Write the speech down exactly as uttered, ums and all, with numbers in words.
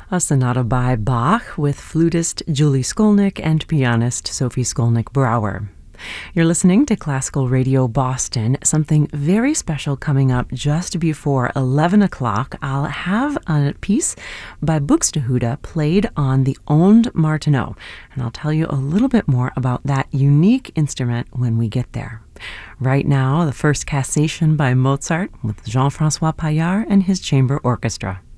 A sonata by Bach with flutist Julie Skolnick and pianist Sophie Skolnick-Brouwer. You're listening to Classical Radio Boston. Something very special coming up just before eleven o'clock. I'll have a piece by Buxtehude played on the Onde Martenot, and I'll tell you a little bit more about that unique instrument when we get there. Right now, the first Cassation by Mozart with Jean-François Paillard and his chamber orchestra.